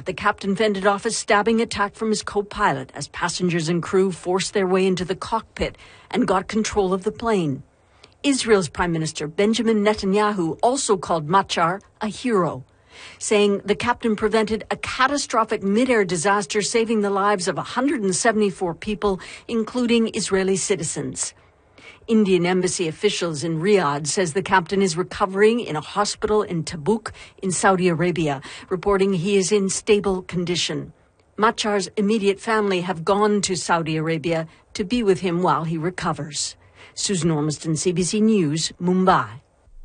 Machar, the captain fended off a stabbing attack from his co-pilot as passengers and crew forced their way into the cockpit and got control of the plane. Israel's Prime Minister Benjamin Netanyahu also called Machar a hero, saying the captain prevented a catastrophic mid-air disaster, saving the lives of 174 people, including Israeli citizens. Indian embassy officials in Riyadh says the captain is recovering in a hospital in Tabuk in Saudi Arabia, reporting he is in stable condition. Machar's immediate family have gone to Saudi Arabia to be with him while he recovers. Susan Ormiston, CBC News, Mumbai.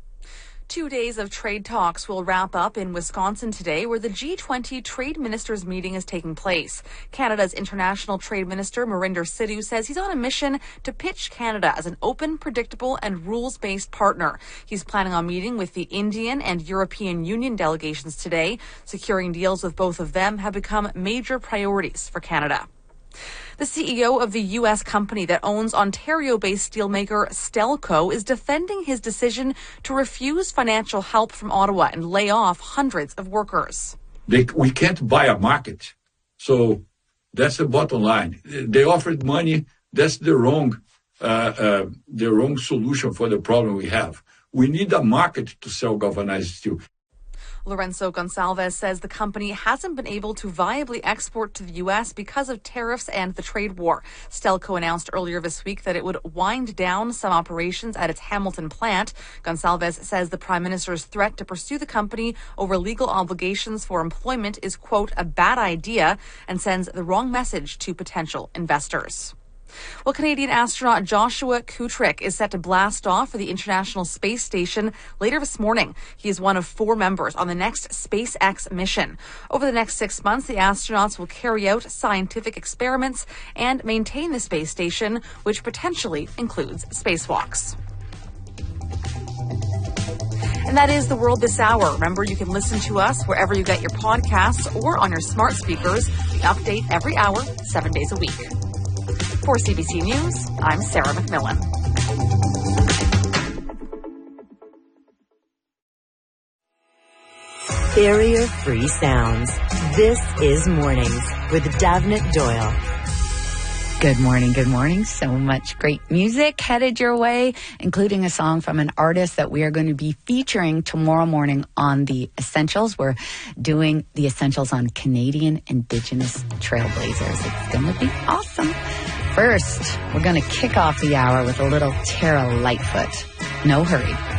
2 days of trade talks will wrap up in Wisconsin today, where the G20 trade ministers meeting is taking place. Canada's international trade minister, Marinder Sidhu, says he's on a mission to pitch Canada as an open, predictable, and rules-based partner. He's planning on meeting with the Indian and European Union delegations today. Securing deals with both of them have become major priorities for Canada. The CEO of the U.S. company that owns Ontario-based steelmaker Stelco is defending his decision to refuse financial help from Ottawa and lay off hundreds of workers. We can't buy a market. So that's the bottom line. They offered money. That's the wrong solution for the problem we have. We need a market to sell galvanized steel. Lorenzo Gonsalves says the company hasn't been able to viably export to the U.S. because of tariffs and the trade war. Stelco announced earlier this week that it would wind down some operations at its Hamilton plant. Gonsalves says the Prime Minister's threat to pursue the company over legal obligations for employment is, quote, a bad idea and sends the wrong message to potential investors. Well, Canadian astronaut Joshua Kutrick is set to blast off for the International Space Station later this morning. He is one of 4 members on the next SpaceX mission. Over the next 6 months, the astronauts will carry out scientific experiments and maintain the space station, which potentially includes spacewalks. And that is the world this hour. Remember, you can listen to us wherever you get your podcasts or on your smart speakers. We update every hour, 7 days a week. For CBC News, I'm Sarah McMillan. Barrier-free sounds. This is Mornings with Davnit Doyle. Good morning, good morning. So much great music headed your way, including a song from an artist that we are going to be featuring tomorrow morning on The Essentials. We're doing The Essentials on Canadian Indigenous Trailblazers. It's going to be awesome. First, we're going to kick off the hour with a little Tara Lightfoot. No hurry.